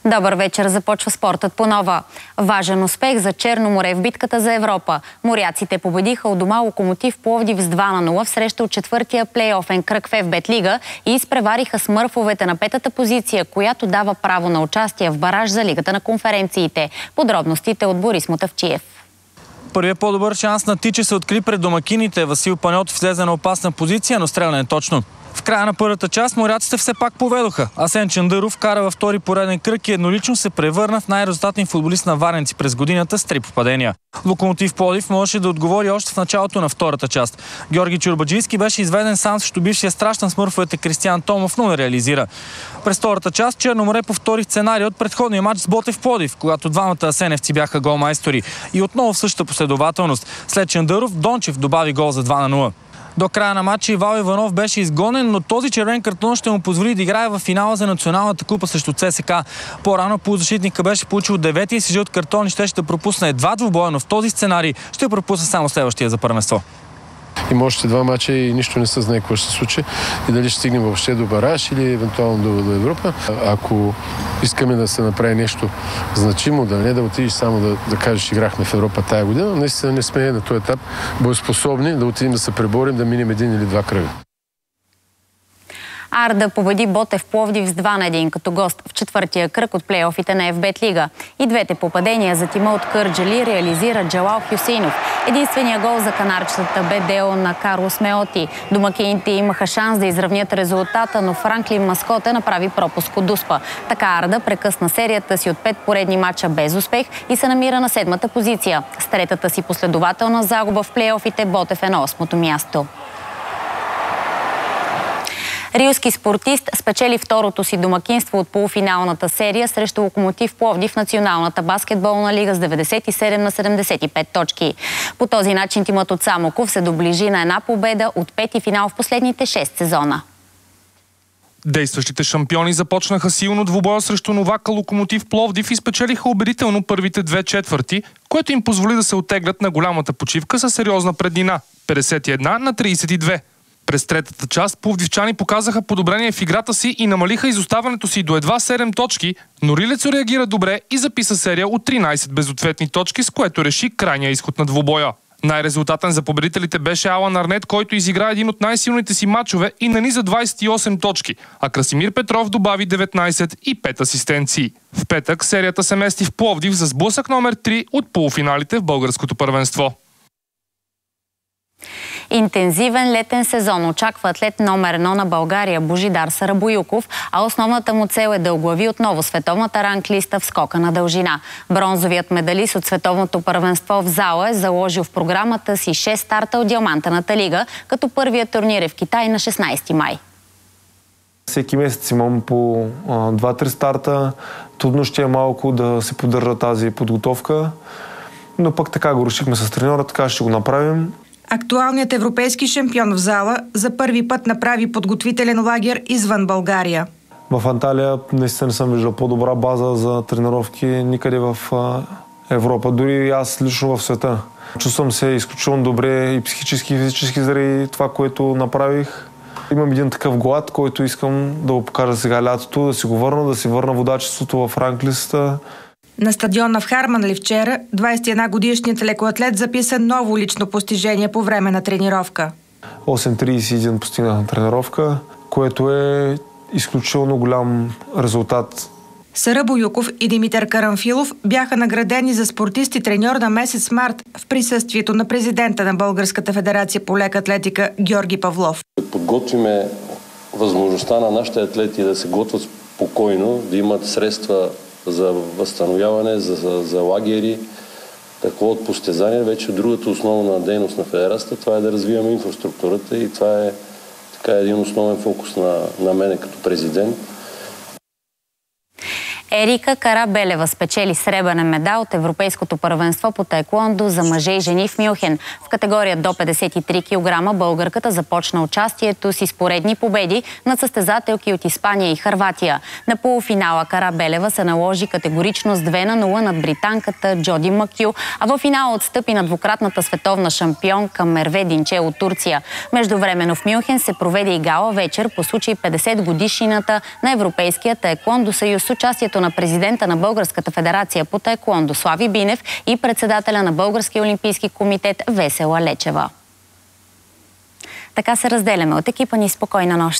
Добър вечер, започва спортът по нова. Важен успех за Черно море в битката за Европа. Моряците победиха у дома Локомотив Пловдив с 2-0 в среща от четвъртия плейофен кръг в ФБ Лига и изпревариха смърфовете на петата позиция, която дава право на участие в бараж за Лигата на конференциите. Подробностите от Борис Мотавчиев. Първият по-добър шанс на Тиче се откри пред домакините. Васил Панайотов влезе на опасна позиция, но стреляне точно. В края на първата част моряците все пак поведоха. Асен Чандъров кара във втори пореден кръг и еднолично се превърна в най-резултатен футболист на варненци през годината с 3 попадения. Локомотив Пловдив можеше да отговори още в началото на втората част. Георги Чорбаджийски беше изведен сам срещу бившия страшен смърфовете Кристиян Томов, но не реализира. През втората част Черно море повтори сценарий от предходния матч с Ботев Пловдив, когато двамата асеневци бяха голмайстори. И отново в същата последователност. След Чандъров Дончев добави гол за 2-0. До края на матча Ивал Иванов беше изгонен, но този червен картон ще му позволи да играе в финала за националната купа срещу ЦСКА. По-рано полузащитника беше получил 9-ти си жълт картон и ще пропусне едва двубоя, но в този сценарий ще пропусне само следващия за първенство. Има още два мача и нищо не се знае какво ще се случи и дали ще стигнем въобще до бараж или евентуално до Европа. Ако искаме да се направи нещо значимо, да отидеш само да кажеш, играхме в Европа тая година, наистина не сме на този етап боеспособни да отидем да се преборим, да минем един или два кръга. Арда победи Ботев Пловдив с 2-1 като гост в четвъртия кръг от плейофите на ФБ Лига. И двете попадения за тима от Кърджали реализира Джалал Хюсейнов. Единственият гол за канарчетата бе дело на Карлос Меоти. Домакините имаха шанс да изравнят резултата, но Франклин Маскоте направи пропуск от Дуспа. Така Арда прекъсна серията си от 5 поредни мача без успех и се намира на 7-та позиция. С третата си последователна загуба в плейофите Ботев е на 8-то място. Рилски спортист спечели второто си домакинство от полуфиналната серия срещу Локомотив Пловдив в Националната баскетболна лига с 97-75 точки. По този начин тимът от Самоков се доближи на една победа от пети финал в последните 6 сезона. Действащите шампиони започнаха силно двубоя срещу новака Локомотив Пловдив и спечелиха убедително първите 2 четвърти, което им позволи да се оттеглят на голямата почивка със сериозна преднина – 51-32. През третата част пловдивчани показаха подобрение в играта си и намалиха изоставането си до едва 7 точки, но Рилецо реагира добре и записа серия от 13 безответни точки, с което реши крайния изход на двубоя. Най-резултатен за победителите беше Алан Арнет, който изигра един от най-силните си мачове и наниза 28 точки, а Красимир Петров добави 19 и 5 асистенции. В петък серията се мести в Пловдив за сблъсък номер 3 от полуфиналите в българското първенство. Интензивен летен сезон очаква атлет номер 1 на България Божидар Сарабоюков, а основната му цел е да оглави отново световната ранглиста в скока на дължина. Бронзовият медалист от световното първенство в зала е заложил в програмата си 6 старта от Диамантената лига, като първият турнир е в Китай на 16 май. Всеки месец имам по 2-3 старта. Трудно ще е малко да се поддържа тази подготовка, но пък така го решихме с треньора, така ще го направим. Актуалният европейски шампион в зала за първи път направи подготвителен лагер извън България. В Анталия наистина не съм виждал по-добра база за тренировки никъде в Европа, дори аз лично в света. Чувствам се изключително добре и психически, и физически заради това, което направих. Имам един такъв глад, който искам да го покажа сега лятото, да си го върна, да си върна водачеството в ранглистата. На стадиона в Харманли вчера 21-годишният лекоатлет записа ново лично постижение по време на тренировка. 8.31 постигнах на тренировка, което е изключително голям резултат. Сарабоюков и Димитър Карамфилов бяха наградени за спортист и треньор на месец март в присъствието на президента на Българската федерация по лека атлетика Георги Павлов. Подготвиме възможността на нашите атлети да се готвят спокойно, да имат средства за възстановяване, за лагери, такова от постезание. Вече другата основна дейност на федерацията, това е да развиваме инфраструктурата и това е така един основен фокус на мене като президент. Ерика Карабелева спечели сребърен медал от Европейското първенство по таеквондо за мъже и жени в Мюнхен. В категория до 53 кг българката започна участието си с поредни победи над състезателки от Испания и Хърватия. На полуфинала Карабелева се наложи категорично с 2-0 над британката Джоди Макю, а във финала отстъпи на двукратната световна шампионка Мерве Динче от Турция. Междувременно в Мюнхен се проведе и гала вечер по случай 50 годишнината на Европейския таеквондо съюз с участието на на президента на Българската федерация по таеквондо Слави Бинев и председателя на Българския олимпийски комитет Весела Лечева. Така се разделяме от екипа ни. Спокойна нощ!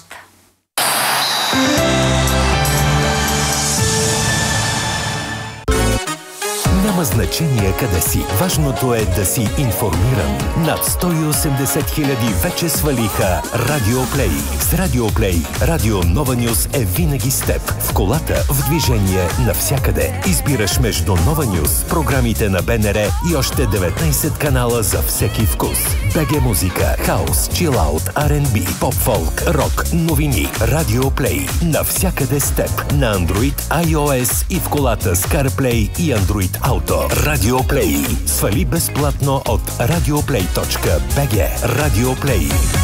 Няма значение къде си. Важното е да си информиран. Над 180 хиляди вече свалиха Радиоплей. С Радиоплей Радио Нова Нюс е винаги с теб. В колата, в движение, навсякъде. Избираш между Нова Нюс, програмите на БНР и още 19 канала за всеки вкус. БГ музика, хаус, чилаут, R&B, поп-фолк, рок, новини. Радиоплей. Навсякъде с теб. На Android, iOS и в колата с CarPlay и Android Auto. Радиоплей. Свали безплатно от radioplay.bg. Радиоплей.